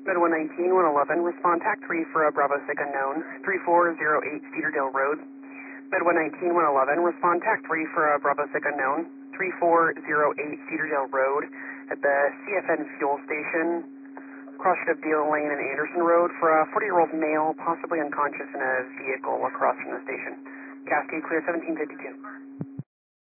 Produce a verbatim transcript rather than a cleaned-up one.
Med one nineteen, one eleven, respond TAC three for a Bravo six unknown, three four zero eight Cedardale Road. Med one nineteen, one eleven, respond TAC three for a Bravo six unknown, three four zero eight Cedardale Road at the C F N fuel station, crossed of Deal Lane and Anderson Road for a forty-year-old male, possibly unconscious in a vehicle across from the station. Cascade clear seventeen fifty-two.